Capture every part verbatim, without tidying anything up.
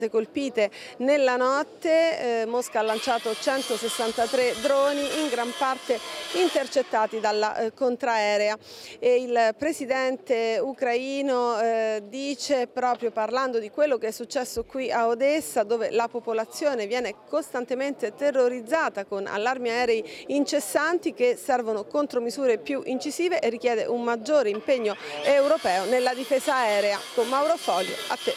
colpite nella notte. eh, Mosca ha lanciato centosessantatré droni, in gran parte intercettati dalla eh, contraerea. E il presidente ucraino eh, dice, proprio parlando di quello che è successo qui a Odessa, dove la popolazione viene costantemente terrorizzata con allarmi aerei incessanti, che servono contromisure più incisive e richiede un maggiore impegno europeo nella difesa aerea. Con Mauro Folio, a te.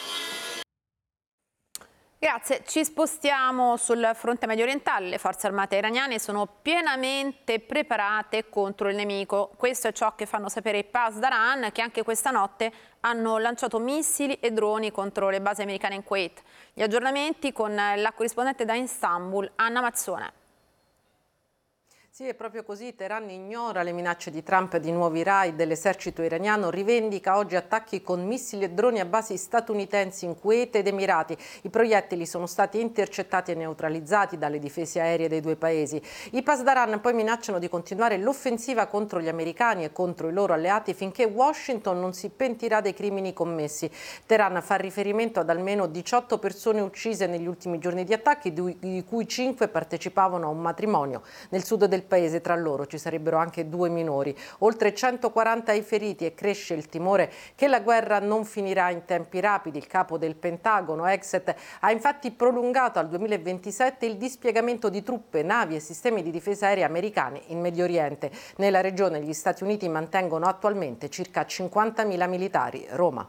Grazie, ci spostiamo sul fronte medio orientale. Le forze armate iraniane sono pienamente preparate contro il nemico. Questo è ciò che fanno sapere i Pasdaran, che anche questa notte hanno lanciato missili e droni contro le basi americane in Kuwait. Gli aggiornamenti con la corrispondente da Istanbul, Anna Mazzone. Sì, è proprio così. Teheran ignora le minacce di Trump di nuovi raid dell'esercito iraniano, rivendica oggi attacchi con missili e droni a basi statunitensi in Kuwait ed Emirati. I proiettili sono stati intercettati e neutralizzati dalle difese aeree dei due paesi. I Pasdaran poi minacciano di continuare l'offensiva contro gli americani e contro i loro alleati finché Washington non si pentirà dei crimini commessi. Teheran fa riferimento ad almeno diciotto persone uccise negli ultimi giorni di attacchi, di cui cinque partecipavano a un matrimonio. Nel sud del paese tra loro ci sarebbero anche due minori. Oltre centoquaranta i feriti e cresce il timore che la guerra non finirà in tempi rapidi. Il capo del Pentagono, Exet, ha infatti prolungato al duemilaventisette il dispiegamento di truppe, navi e sistemi di difesa aerea americani in Medio Oriente. Nella regione gli Stati Uniti mantengono attualmente circa cinquantamila militari. Roma.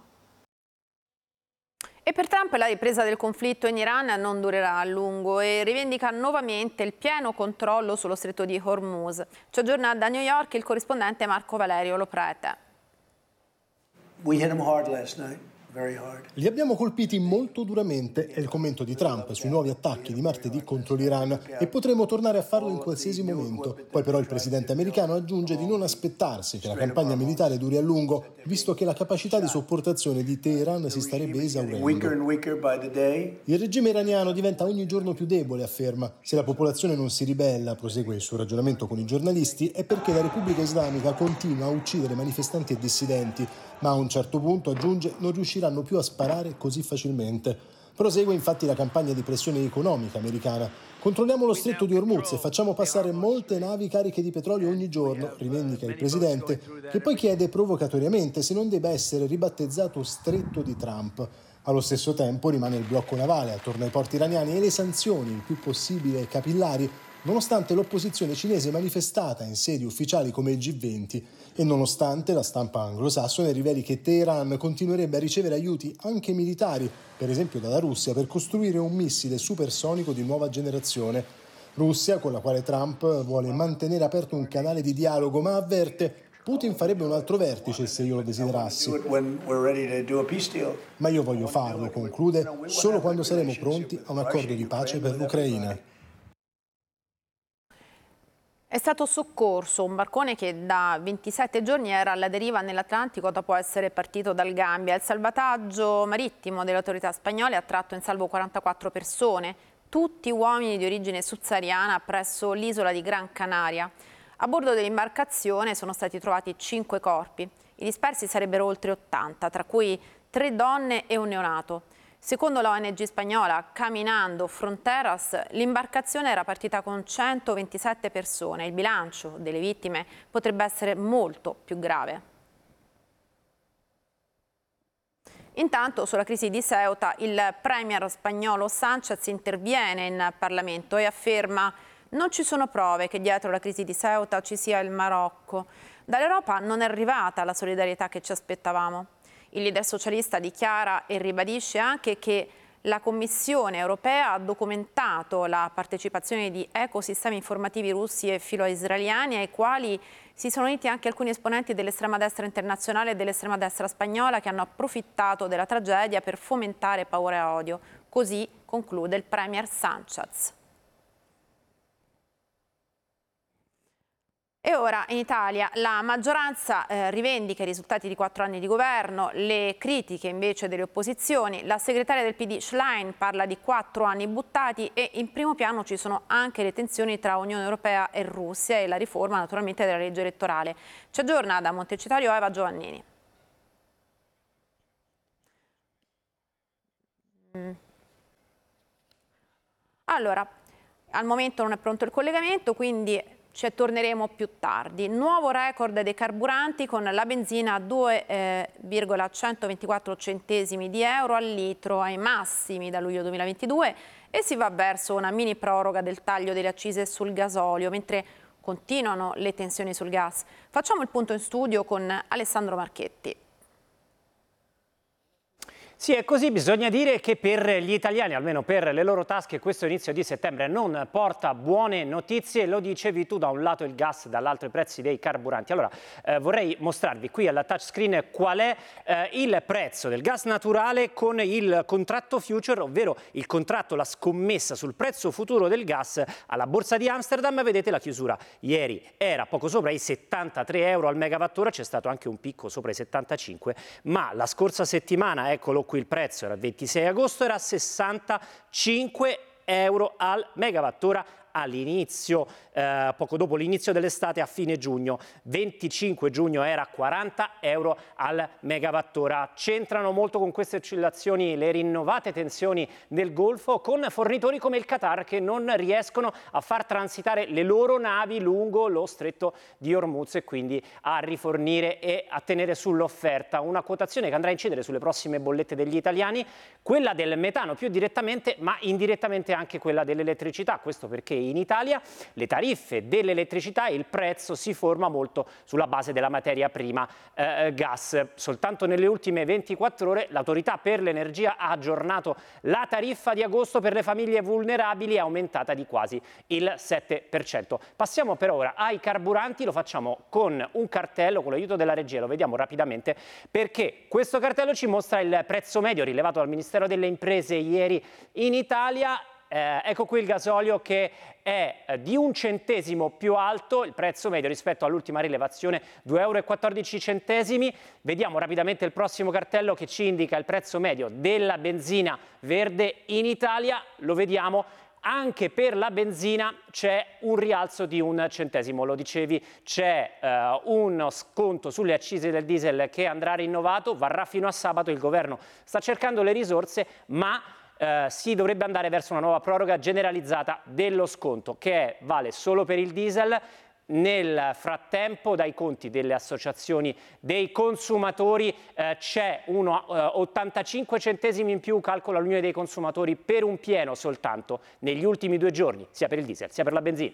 E per Trump la ripresa del conflitto in Iran non durerà a lungo e rivendica nuovamente il pieno controllo sullo stretto di Hormuz. Ci aggiorna da New York il corrispondente Marco Valerio Loprete. We hit him hard last night. Li abbiamo colpiti molto duramente, è il commento di Trump sui nuovi attacchi di martedì contro l'Iran, e potremo tornare a farlo in qualsiasi momento. Poi però il presidente americano aggiunge di non aspettarsi che la campagna militare duri a lungo, visto che la capacità di sopportazione di Teheran si starebbe esaurendo. Il regime iraniano diventa ogni giorno più debole, afferma. Se la popolazione non si ribella, prosegue il suo ragionamento con i giornalisti, è perché la Repubblica Islamica continua a uccidere manifestanti e dissidenti, ma a un certo punto, aggiunge, non riusciranno più a sparare così facilmente. Prosegue infatti la campagna di pressione economica americana. Controlliamo lo stretto di Hormuz e facciamo passare molte navi cariche di petrolio ogni giorno, rivendica il presidente, che poi chiede provocatoriamente se non debba essere ribattezzato stretto di Trump. Allo stesso tempo rimane il blocco navale attorno ai porti iraniani e le sanzioni il più possibile capillari, nonostante l'opposizione cinese manifestata in sedi ufficiali come il G venti e nonostante la stampa anglosassone riveli che Teheran continuerebbe a ricevere aiuti anche militari, per esempio dalla Russia, per costruire un missile supersonico di nuova generazione. Russia, con la quale Trump vuole mantenere aperto un canale di dialogo, ma avverte: Putin farebbe un altro vertice se io lo desiderassi. Ma io voglio farlo, conclude, solo quando saremo pronti a un accordo di pace per l'Ucraina. È stato soccorso un barcone che da ventisette giorni era alla deriva nell'Atlantico dopo essere partito dal Gambia. Il salvataggio marittimo delle autorità spagnole ha tratto in salvo quarantaquattro persone, tutti uomini di origine subsahariana, presso l'isola di Gran Canaria. A bordo dell'imbarcazione sono stati trovati cinque corpi. I dispersi sarebbero oltre ottanta, tra cui tre donne e un neonato. Secondo l'O N G spagnola Caminando Fronteras, l'imbarcazione era partita con centoventisette persone. Il bilancio delle vittime potrebbe essere molto più grave. Intanto, sulla crisi di Ceuta, il premier spagnolo Sánchez interviene in Parlamento e afferma: non ci sono prove che dietro la crisi di Ceuta ci sia il Marocco. Dall'Europa non è arrivata la solidarietà che ci aspettavamo. Il leader socialista dichiara e ribadisce anche che la Commissione europea ha documentato la partecipazione di ecosistemi informativi russi e filo-israeliani, ai quali si sono uniti anche alcuni esponenti dell'estrema destra internazionale e dell'estrema destra spagnola, che hanno approfittato della tragedia per fomentare paura e odio. Così conclude il premier Sánchez. E ora in Italia la maggioranza eh, rivendica i risultati di quattro anni di governo, le critiche invece delle opposizioni. La segretaria del P D Schlein parla di quattro anni buttati e in primo piano ci sono anche le tensioni tra Unione Europea e Russia e la riforma naturalmente della legge elettorale. Ci aggiorna da Montecitorio Eva Giovannini. Mm. Allora, al momento non è pronto il collegamento, quindi ci torneremo più tardi. Nuovo record dei carburanti con la benzina a due virgola centoventiquattro centesimi di euro al litro ai massimi da luglio duemilaventidue e si va verso una mini proroga del taglio delle accise sul gasolio, mentre continuano le tensioni sul gas. Facciamo il punto in studio con Alessandro Marchetti. Sì, è così, bisogna dire che per gli italiani, almeno per le loro tasche, questo inizio di settembre non porta buone notizie, lo dicevi tu, da un lato il gas, dall'altro i prezzi dei carburanti. Allora, eh, vorrei mostrarvi qui alla touchscreen qual è eh, il prezzo del gas naturale con il contratto future, ovvero il contratto, la scommessa sul prezzo futuro del gas alla borsa di Amsterdam. Vedete la chiusura ieri era poco sopra i settantatré euro al megawattora, c'è stato anche un picco sopra i settantacinque, ma la scorsa settimana, eccolo qui il prezzo, era il ventisei agosto, era sessantacinque euro al megawattora all'inizio, eh, poco dopo l'inizio dell'estate, a fine giugno. venticinque giugno era quaranta euro al megawattora. C'entrano molto con queste oscillazioni le rinnovate tensioni nel Golfo, con fornitori come il Qatar che non riescono a far transitare le loro navi lungo lo stretto di Hormuz e quindi a rifornire e a tenere sull'offerta una quotazione che andrà a incidere sulle prossime bollette degli italiani, quella del metano più direttamente, ma indirettamente anche quella dell'elettricità. Questo perché in Italia le tariffe dell'elettricità e il prezzo si forma molto sulla base della materia prima eh, gas. Soltanto nelle ultime ventiquattro ore l'Autorità per l'Energia ha aggiornato la tariffa di agosto per le famiglie vulnerabili, è aumentata di quasi il sette per cento. Passiamo per ora ai carburanti, lo facciamo con un cartello, con l'aiuto della regia, lo vediamo rapidamente perché questo cartello ci mostra il prezzo medio rilevato dal Ministero delle Imprese ieri in Italia. Eh, ecco qui il gasolio che è eh, di un centesimo più alto, il prezzo medio rispetto all'ultima rilevazione, due euro e quattordici centesimi. Vediamo rapidamente il prossimo cartello che ci indica il prezzo medio della benzina verde in Italia, lo vediamo. Anche per la benzina c'è un rialzo di un centesimo, lo dicevi, c'è eh, uno sconto sulle accise del diesel che andrà rinnovato, varrà fino a sabato, il governo sta cercando le risorse, ma Eh, si dovrebbe andare verso una nuova proroga generalizzata dello sconto che è, vale solo per il diesel. Nel frattempo, dai conti delle associazioni dei consumatori eh, c'è uno eh, ottantacinque centesimi in più, calcola l'Unione dei Consumatori, per un pieno soltanto negli ultimi due giorni, sia per il diesel sia per la benzina.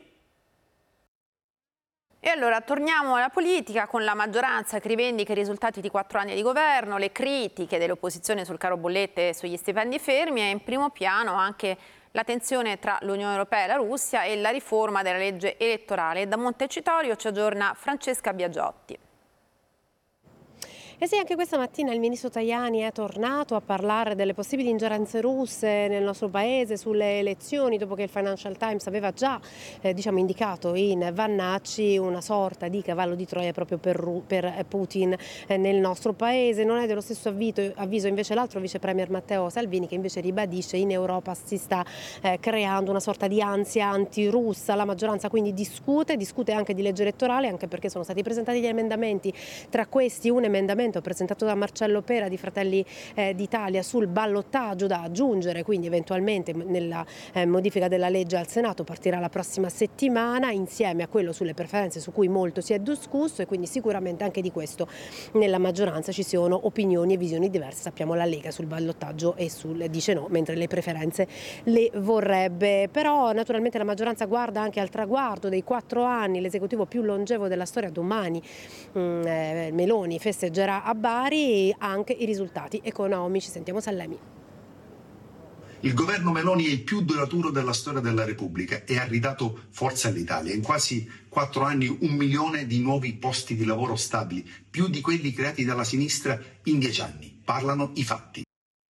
E allora torniamo alla politica, con la maggioranza che rivendica i risultati di quattro anni di governo, le critiche dell'opposizione sul caro bollette e sugli stipendi fermi, e in primo piano anche la tensione tra l'Unione Europea e la Russia e la riforma della legge elettorale. Da Montecitorio ci aggiorna Francesca Biagiotti. E sì, anche questa mattina il ministro Tajani è tornato a parlare delle possibili ingerenze russe nel nostro paese sulle elezioni, dopo che il Financial Times aveva già eh, diciamo, indicato in Vannacci una sorta di cavallo di Troia proprio per, per Putin eh, nel nostro paese. Non è dello stesso avviso, avviso invece l'altro vice premier Matteo Salvini, che invece ribadisce in Europa si sta eh, creando una sorta di ansia antirussa. La maggioranza quindi discute, discute anche di legge elettorale, anche perché sono stati presentati gli emendamenti, tra questi un emendamento presentato da Marcello Pera di Fratelli eh, d'Italia sul ballottaggio da aggiungere, quindi eventualmente nella eh, modifica della legge al Senato partirà la prossima settimana, insieme a quello sulle preferenze su cui molto si è discusso, e quindi sicuramente anche di questo nella maggioranza ci sono opinioni e visioni diverse. Sappiamo la Lega sul ballottaggio e sul dice no, mentre le preferenze le vorrebbe. Però naturalmente la maggioranza guarda anche al traguardo dei quattro anni, l'esecutivo più longevo della storia. Domani mm, eh, Meloni festeggerà a Bari anche i risultati economici. Sentiamo Sallemi. Il governo Meloni è il più duraturo della storia della Repubblica e ha ridato forza all'Italia. In quasi quattro anni un milione di nuovi posti di lavoro stabili, più di quelli creati dalla sinistra in dieci anni. Parlano i fatti.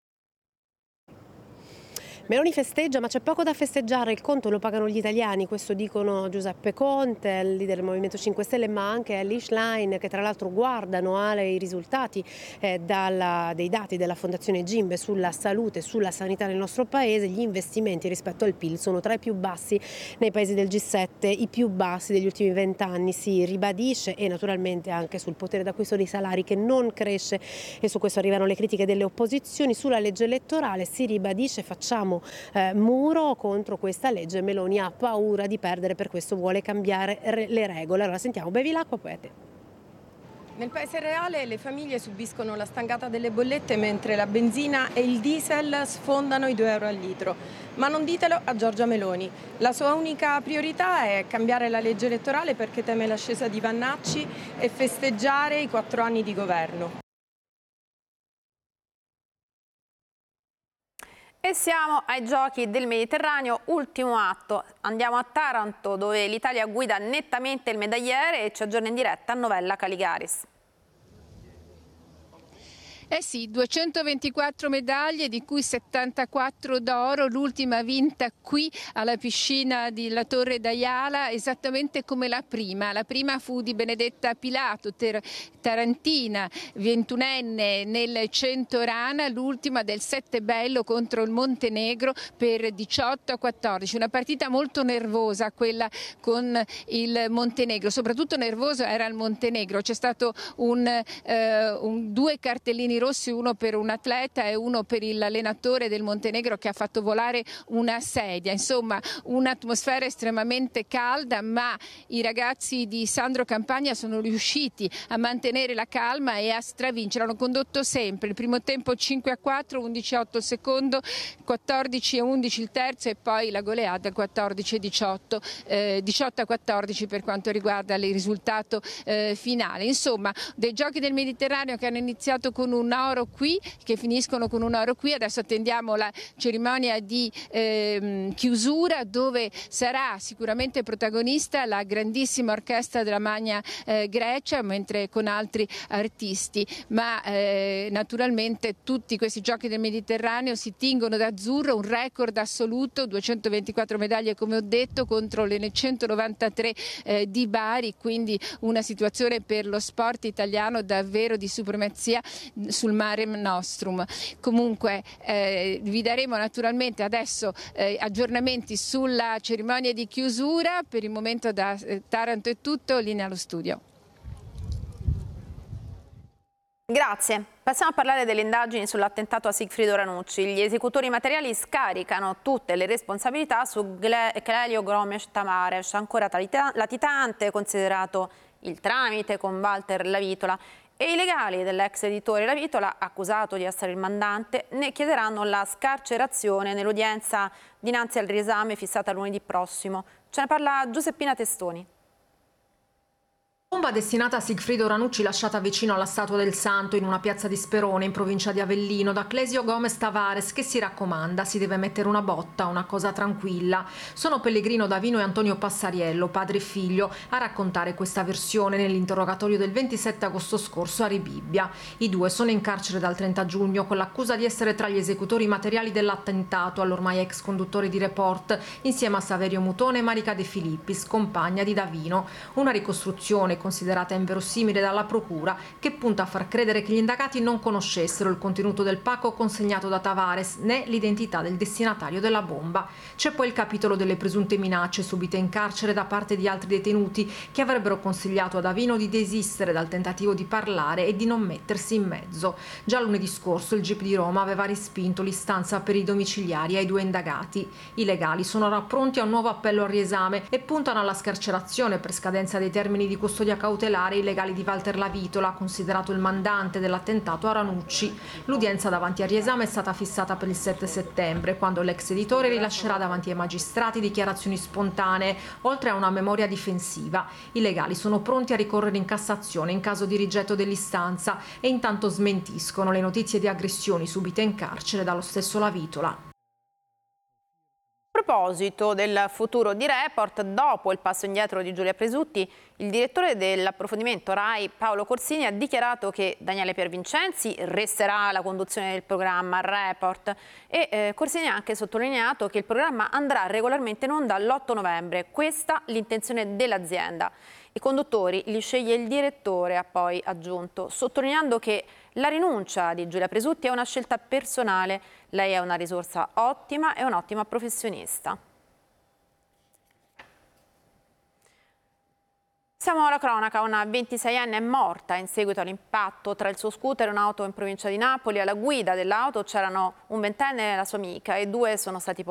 Meloni festeggia, ma c'è poco da festeggiare, il conto lo pagano gli italiani, questo dicono Giuseppe Conte, il leader del Movimento cinque Stelle, ma anche Elly Schlein, che tra l'altro guardano ai risultati eh, dalla, dei dati della Fondazione Gimbe sulla salute e sulla sanità nel nostro paese. Gli investimenti rispetto al P I L sono tra i più bassi nei paesi del G sette, i più bassi degli ultimi vent'anni, si ribadisce, e naturalmente anche sul potere d'acquisto dei salari che non cresce, e su questo arrivano le critiche delle opposizioni. Sulla legge elettorale si ribadisce: facciamo pieno eh, muro contro questa legge. Meloni ha paura di perdere, per questo vuole cambiare re le regole. Allora sentiamo Bevilacqua, poi a te. Nel paese reale le famiglie subiscono la stangata delle bollette mentre la benzina e il diesel sfondano i due euro al litro. Ma non ditelo a Giorgia Meloni. La sua unica priorità è cambiare la legge elettorale perché teme l'ascesa di Vannacci e festeggiare i quattro anni di governo. E siamo ai Giochi del Mediterraneo, ultimo atto. Andiamo a Taranto, dove l'Italia guida nettamente il medagliere e ci aggiorna in diretta Novella Caligaris. Eh sì, duecentoventiquattro medaglie, di cui settantaquattro d'oro, l'ultima vinta qui alla piscina della Torre d'Aiala, esattamente come la prima. La prima fu di Benedetta Pilato, tarantina, ventunenne nel cento rana, l'ultima del Settebello contro il Montenegro per diciotto a quattordici. Una partita molto nervosa quella con il Montenegro, soprattutto nervoso era il Montenegro. C'è stato un, eh, un, due cartellini rossi, uno per un atleta e uno per l'allenatore del Montenegro che ha fatto volare una sedia. Insomma, un'atmosfera estremamente calda, ma i ragazzi di Sandro Campagna sono riusciti a mantenere la calma e a stravincere. Hanno condotto sempre il primo tempo cinque a quattro, undici a otto il secondo, quattordici a undici il terzo e poi la goleada quattordici a diciotto, eh, diciotto a quattordici per quanto riguarda il risultato eh, finale. Insomma, dei Giochi del Mediterraneo che hanno iniziato con un oro qui, che finiscono con un oro qui. Adesso attendiamo la cerimonia di eh, chiusura, dove sarà sicuramente protagonista la grandissima orchestra della Magna eh, Grecia, mentre con altri artisti. Ma eh, naturalmente tutti questi Giochi del Mediterraneo si tingono d'azzurro, un record assoluto, duecentoventiquattro medaglie come ho detto contro le centonovantatré eh, di Bari, quindi una situazione per lo sport italiano davvero di supremazia sul Mare Nostrum. Comunque eh, vi daremo naturalmente adesso eh, aggiornamenti sulla cerimonia di chiusura. Per il momento da eh, Taranto è tutto, linea allo studio. Grazie. Passiamo a parlare delle indagini sull'attentato a Sigfrido Ranucci. Gli esecutori materiali scaricano tutte le responsabilità su Clelio Gomes Tamares, ancora latitante, considerato il tramite con Walter Lavitola, e i legali dell'ex editore Lavitola, accusato di essere il mandante, ne chiederanno la scarcerazione nell'udienza dinanzi al riesame fissata lunedì prossimo. Ce ne parla Giuseppina Testoni. Bomba destinata a Sigfrido Ranucci, lasciata vicino alla Statua del Santo in una piazza di Sperone in provincia di Avellino da Clesio Gomes Tavares, che si raccomanda: si deve mettere una botta, una cosa tranquilla. Sono Pellegrino Davino e Antonio Passariello, padre e figlio, a raccontare questa versione nell'interrogatorio del ventisette agosto scorso a Rebibbia. I due sono in carcere dal trenta giugno con l'accusa di essere tra gli esecutori materiali dell'attentato all'ormai ex conduttore di Report, insieme a Saverio Mutone e Marica De Filippis, compagna di Davino. Una ricostruzione considerata inverosimile dalla procura, che punta a far credere che gli indagati non conoscessero il contenuto del pacco consegnato da Tavares né l'identità del destinatario della bomba. C'è poi il capitolo delle presunte minacce subite in carcere da parte di altri detenuti che avrebbero consigliato a Davino di desistere dal tentativo di parlare e di non mettersi in mezzo. Già lunedì scorso il G I P di Roma aveva respinto l'istanza per i domiciliari ai due indagati. I legali sono ora pronti a un nuovo appello al riesame e puntano alla scarcerazione per scadenza dei termini di custodia cautelare i legali di Walter Lavitola, considerato il mandante dell'attentato a Ranucci. L'udienza davanti al riesame è stata fissata per il sette settembre, quando l'ex editore rilascerà davanti ai magistrati dichiarazioni spontanee, oltre a una memoria difensiva. I legali sono pronti a ricorrere in Cassazione in caso di rigetto dell'istanza e intanto smentiscono le notizie di aggressioni subite in carcere dallo stesso Lavitola. A proposito del futuro di Report, dopo il passo indietro di Giulia Presutti, il direttore dell'approfondimento RAI Paolo Corsini ha dichiarato che Daniele Piervincenzi resterà alla conduzione del programma Report e eh, Corsini ha anche sottolineato che il programma andrà regolarmente in onda l'otto novembre. Questa l'intenzione dell'azienda. I conduttori li sceglie il direttore, ha poi aggiunto, sottolineando che la rinuncia di Giulia Presutti è una scelta personale. Lei è una risorsa ottima e un'ottima professionista. Siamo alla cronaca, una ventiseienne è morta in seguito all'impatto tra il suo scooter e un'auto in provincia di Napoli. Alla guida dell'auto c'erano un ventenne e la sua amica e due sono stati